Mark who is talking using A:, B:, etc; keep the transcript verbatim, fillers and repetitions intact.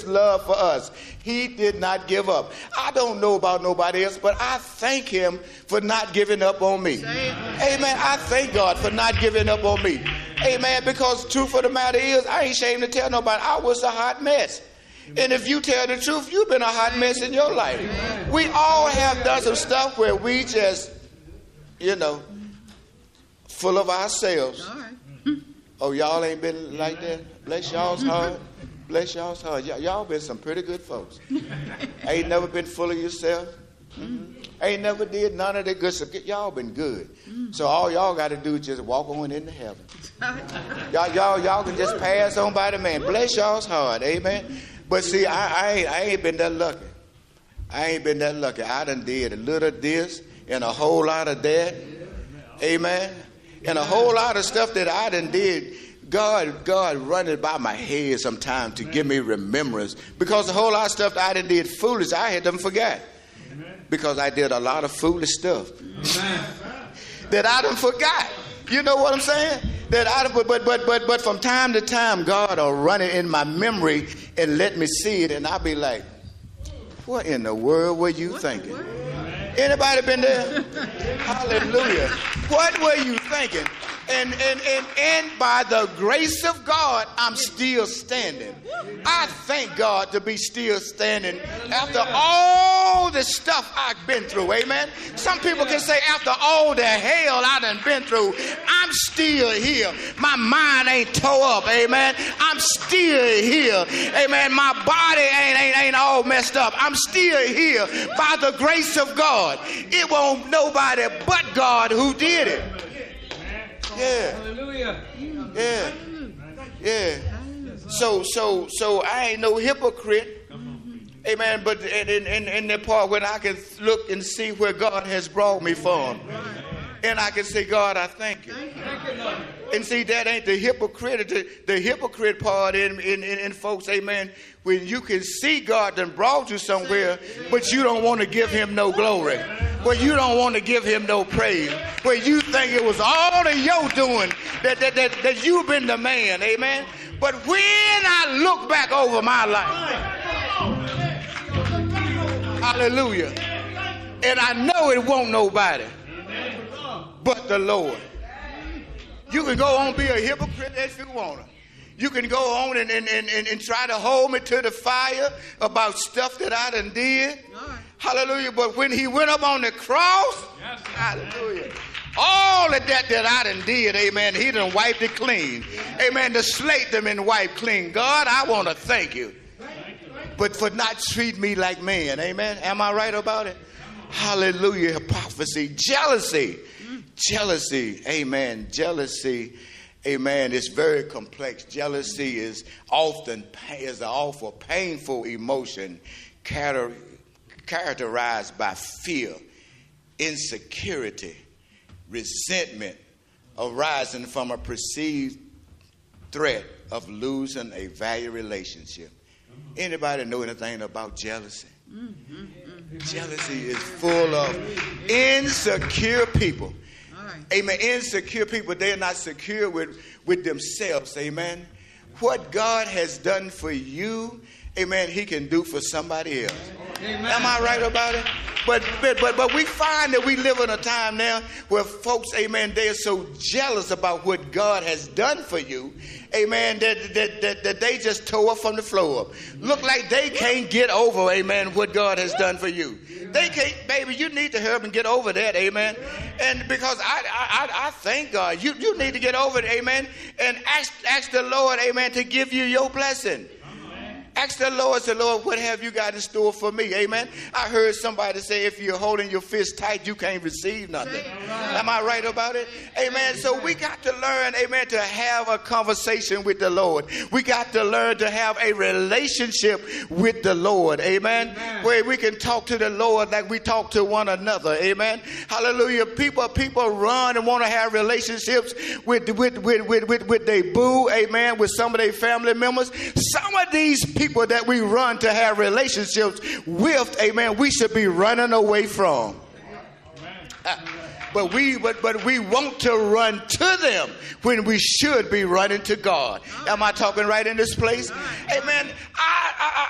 A: love for us. He did not give up. I don't know about nobody else, but I thank him for not giving up on me. Amen. I thank God for not giving up on me. Amen. Because the truth of the matter is, I ain't ashamed to tell nobody I was a hot mess. And if you tell the truth, you've been a hot mess in your life. We all have done some stuff where we just, you know, full of ourselves. Oh, y'all ain't been like that? Bless y'all's heart. Bless y'all's heart. Y- y'all been some pretty good folks. Ain't never been full of yourself. Mm-hmm. Ain't never did none of that good stuff. Y'all been good. So all y'all got to do is just walk on into heaven. Y'all, y'all, y'all can just pass on by the man. Bless y'all's heart. Amen. But see, I, I, ain't, I ain't been that lucky. I ain't been that lucky. I done did a little of this and a whole lot of that. Amen. And a whole lot of stuff that I done did. God, God running by my head sometimes to give me remembrance. Because a whole lot of stuff that I done did foolish, I had them forgot. Because I did a lot of foolish stuff that I done forgot. You know what I'm saying? That I but but but but but from time to time, God will run it in my memory and let me see it, and I'll be like, "What in the world were you thinking?" Anybody been there? Hallelujah! What were you thinking? And, and, and, and by the grace of God, I'm still standing. I thank God to be still standing after all the stuff I've been through. Amen. Some people can say after all the hell I done been through, I'm still here. My mind ain't tore up. Amen. I'm still here. Amen. My body ain't, ain't, ain't all messed up. I'm still here by the grace of God. It won't nobody but God who did it. Yeah. Hallelujah. Yeah. Yeah. So so so I ain't no hypocrite. Amen. But in, in, in the part when I can look and see where God has brought me from. And I can say, God, I thank you. And see, that ain't the hypocrite. The, the hypocrite part in, in, in, in folks, amen, when you can see God done brought you somewhere, but you don't want to give him no glory. Well, you don't want to give him no praise. Well, you think it was all of your doing that, that, that, that you've been the man, amen. But when I look back over my life, hallelujah, and I know it won't nobody but the Lord. You can go on be a hypocrite if you want to. You can go on and, and, and, and try to hold me to the fire about stuff that I done did. Right. Hallelujah. But when he went up on the cross, yes, hallelujah, all of that that I done did, amen, he done wiped it clean. Amen. The slate them and wiped clean. God, I want to thank you. But for not treating me like man. Amen. Am I right about it? Hallelujah. Hypocrisy. Jealousy. Jealousy, amen. Jealousy, amen, is very complex. Jealousy is often is an awful, painful emotion character, characterized by fear, insecurity, resentment arising from a perceived threat of losing a valued relationship. Anybody know anything about jealousy? Mm-hmm. Jealousy is full of insecure people. Amen. Insecure people, they're not secure with, with themselves. Amen. What God has done for you, amen, he can do for somebody else. Amen. Am I right about it? But, but but but we find that we live in a time now where folks, amen, they're so jealous about what God has done for you, amen, that, that, that, that they just tore up from the floor up. Look like they can't get over, amen, what God has done for you. They can't, baby, you need to help and get over that, amen. And because I I, I thank God, you, you need to get over it, amen, and ask, ask the Lord, amen, to give you your blessing. Ask the Lord, say, Lord, what have you got in store for me? Amen. I heard somebody say, if you're holding your fist tight, you can't receive nothing. Am I right about it? Amen. So we got to learn, amen, to have a conversation with the Lord. We got to learn to have a relationship with the Lord. Amen. Amen. Where we can talk to the Lord like we talk to one another. Amen. Hallelujah. People, people run and want to have relationships with, with, with, with, with, with their boo. Amen. With some of their family members. Some of these people people that we run to have relationships with, amen, we should be running away from. Uh, but we but but we want to run to them when we should be running to God. Am I talking right in this place? Amen. I I,